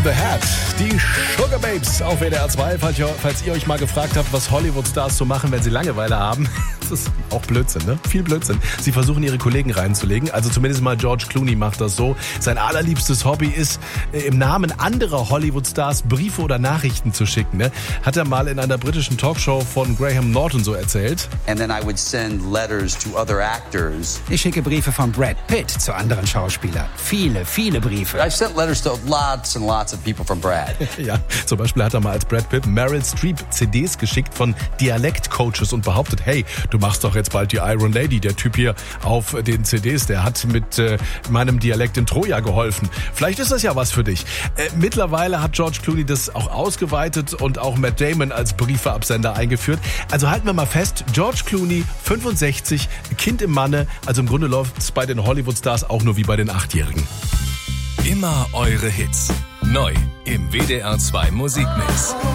in the Hat. Die Sugar Babes auf WDR 2. Falls ihr euch mal gefragt habt, was Hollywood-Stars so machen, wenn sie Langeweile haben. Das ist auch Blödsinn, ne? Viel Blödsinn. Sie versuchen, ihre Kollegen reinzulegen. Also zumindest mal George Clooney macht das so. Sein allerliebstes Hobby ist, im Namen anderer Hollywood-Stars Briefe oder Nachrichten zu schicken. Ne? Hat er mal in einer britischen Talkshow von Graham Norton so erzählt. And then I would send letters to other actors. Ich schicke Briefe von Brad Pitt zu anderen Schauspielern. Viele Briefe. I've sent letters to lots and lots of people from Brad. Ja, zum Beispiel hat er mal als Brad Pitt Meryl Streep CDs geschickt von Dialektcoaches und behauptet, hey, du machst doch jetzt bald die Iron Lady. Der Typ hier auf den CDs, der hat mit meinem Dialekt in Troja geholfen. Vielleicht ist das ja was für dich. Mittlerweile hat George Clooney das auch ausgeweitet und auch Matt Damon als Briefeabsender eingeführt. Also halten wir mal fest, George Clooney, 65, Kind im Manne. Also im Grunde läuft es bei den Hollywood-Stars auch nur wie bei den 8-Jährigen. Immer eure Hits. Neu im WDR 2 Musikmix.